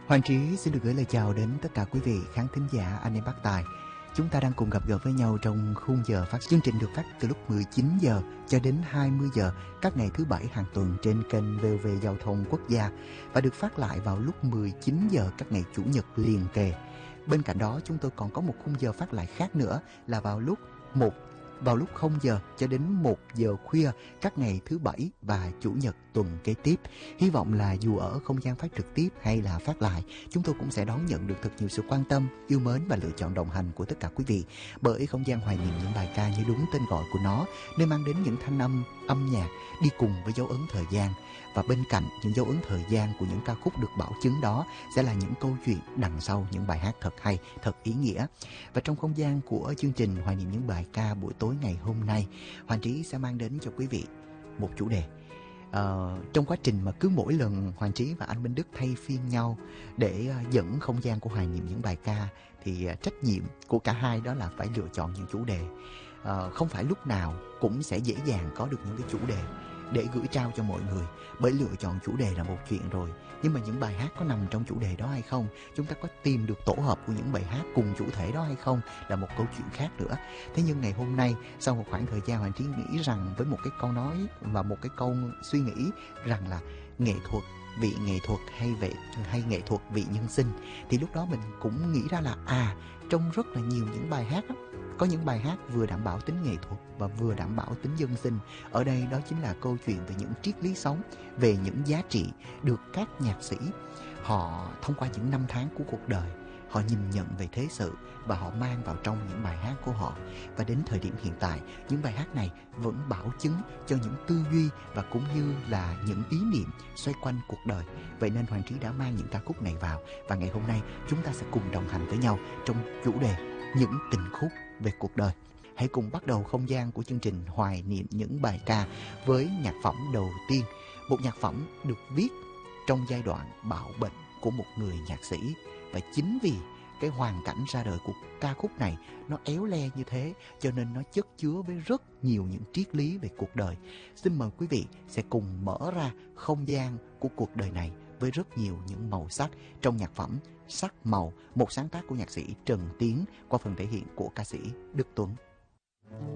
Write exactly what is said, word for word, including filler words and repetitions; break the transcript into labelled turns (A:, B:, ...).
A: Hoàng Trí xin được gửi lời chào đến tất cả quý vị khán thính giả anh em Bác Tài. Chúng ta đang cùng gặp gỡ với nhau trong khung giờ phát chương trình được phát từ lúc mười chín giờ cho đến hai mươi giờ các ngày thứ bảy hàng tuần trên kênh vê o vê Giao thông Quốc gia và được phát lại vào lúc mười chín giờ các ngày chủ nhật liền kề. Bên cạnh đó chúng tôi còn có một khung giờ phát lại khác nữa là vào lúc một vào lúc không giờ cho đến một giờ khuya các ngày thứ bảy và chủ nhật tuần kế tiếp. Hy vọng là dù ở không gian phát trực tiếp hay là phát lại, chúng tôi cũng sẽ đón nhận được thật nhiều sự quan tâm, yêu mến và lựa chọn đồng hành của tất cả quý vị. Bởi không gian hoài niệm những bài ca như đúng tên gọi của nó, nơi mang đến những thanh âm, âm nhạc đi cùng với dấu ấn thời gian. Và bên cạnh những dấu ấn thời gian của những ca khúc được bảo chứng đó sẽ là những câu chuyện đằng sau những bài hát thật hay, thật ý nghĩa. Và trong không gian của chương trình hoài niệm những bài ca buổi tối ngày hôm nay, Hoàng Trí sẽ mang đến cho quý vị một chủ đề. Uh, trong quá trình mà cứ mỗi lần Hoàng Trí và anh Minh Đức thay phiên nhau để uh, dẫn không gian của hoài niệm những bài ca thì uh, trách nhiệm của cả hai đó là phải lựa chọn những chủ đề. Uh, không phải lúc nào cũng sẽ dễ dàng có được những cái chủ đề để gửi trao cho mọi người, bởi lựa chọn chủ đề là một chuyện rồi, nhưng mà những bài hát có nằm trong chủ đề đó hay không, chúng ta có tìm được tổ hợp của những bài hát cùng chủ thể đó hay không là một câu chuyện khác nữa. Thế nhưng ngày hôm nay, sau một khoảng thời gian, Hoàng Trí nghĩ rằng với một cái câu nói và một cái câu suy nghĩ rằng là nghệ thuật vị nghệ thuật hay vậy hay nghệ thuật vị nhân sinh, thì lúc đó mình cũng nghĩ ra là à trong rất là nhiều những bài hát đó, có những bài hát vừa đảm bảo tính nghệ thuật và vừa đảm bảo tính dân sinh. Ở đây đó chính là câu chuyện về những triết lý sống, về những giá trị được các nhạc sĩ họ thông qua những năm tháng của cuộc đời, họ nhìn nhận về thế sự và họ mang vào trong những bài hát của họ. Và đến thời điểm hiện tại, những bài hát này vẫn bảo chứng cho những tư duy và cũng như là những ý niệm xoay quanh cuộc đời. Vậy nên Hoàng Trí đã mang những ca khúc này vào, và ngày hôm nay chúng ta sẽ cùng đồng hành với nhau trong chủ đề những tình khúc về cuộc đời. Hãy cùng bắt đầu không gian của chương trình hoài niệm những bài ca với nhạc phẩm đầu tiên, một nhạc phẩm được viết trong giai đoạn bạo bệnh của một người nhạc sĩ. Và chính vì cái hoàn cảnh ra đời của ca khúc này nó éo le như thế, cho nên nó chất chứa với rất nhiều những triết lý về cuộc đời. Xin mời quý vị sẽ cùng mở ra không gian của cuộc đời này với rất nhiều những màu sắc trong nhạc phẩm Sắc Màu, một sáng tác của nhạc sĩ Trần Tiến qua phần thể hiện của ca sĩ Đức Tuấn.